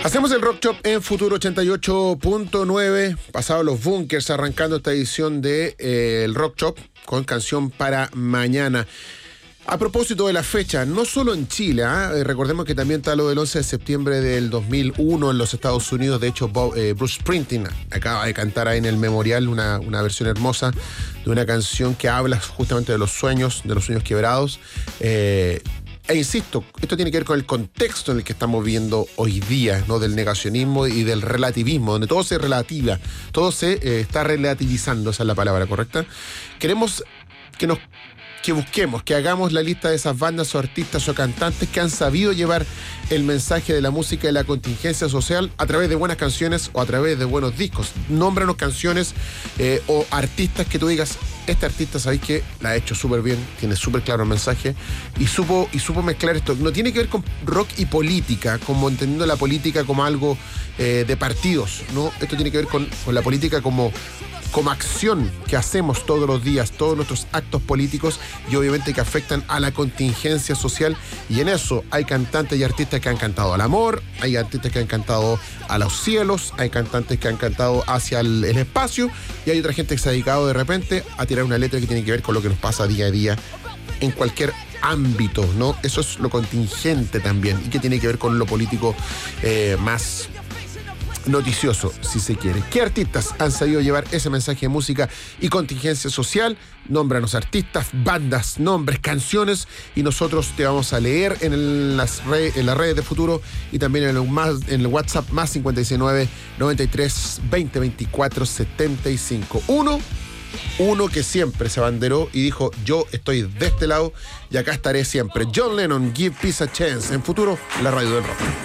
Hacemos el Rock Shop en Futuro 88.9, pasados los bunkers, arrancando esta edición de el Rock Shop con canción para mañana. A propósito de la fecha, no solo en Chile, recordemos que también está lo del 11 de septiembre del 2001 en los Estados Unidos. De hecho, Bruce Springsteen acaba de cantar ahí en el memorial una versión hermosa de una canción que habla justamente de los sueños quebrados. E insisto, esto tiene que ver con el contexto en el que estamos viviendo hoy día, ¿no? Del negacionismo y del relativismo, donde todo se relativa, todo se está relativizando, esa es la palabra correcta. Queremos que busquemos, que hagamos la lista de esas bandas o artistas o cantantes que han sabido llevar el mensaje de la música y la contingencia social a través de buenas canciones o a través de buenos discos. Nómbranos canciones o artistas que tú digas, este artista, ¿sabéis qué? La ha hecho súper bien, tiene súper claro el mensaje y supo mezclar esto. No tiene que ver con rock y política, como entendiendo la política como algo de partidos, ¿no? Esto tiene que ver con la política como acción que hacemos todos los días, todos nuestros actos políticos y obviamente que afectan a la contingencia social, y en eso hay cantantes y artistas que han cantado al amor, hay artistas que han cantado a los cielos, hay cantantes que han cantado hacia el espacio y hay otra gente que se ha dedicado de repente a tirar una letra que tiene que ver con lo que nos pasa día a día en cualquier ámbito, ¿no? Eso es lo contingente también y que tiene que ver con lo político más noticioso, si se quiere. ¿Qué artistas han sabido llevar ese mensaje de música y contingencia social? Nómbranos artistas, bandas, nombres, canciones, y nosotros te vamos a leer en las redes de Futuro y también en el WhatsApp más 569 93 20 24 75. Uno que siempre se abanderó y dijo: yo estoy de este lado y acá estaré siempre. John Lennon, Give Peace a Chance, en Futuro, la radio del rock.